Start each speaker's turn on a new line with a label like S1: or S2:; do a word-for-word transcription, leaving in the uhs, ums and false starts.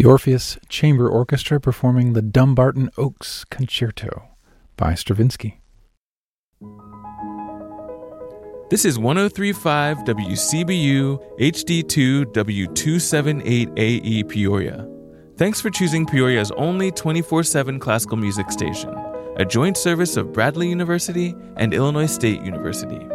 S1: The Orpheus Chamber Orchestra performing the Dumbarton Oaks Concerto by Stravinsky.
S2: This is one oh three point five W C B U H D two W two seventy-eight A E Peoria. Thanks for choosing Peoria's only twenty-four seven classical music station, a joint service of Bradley University and Illinois State University.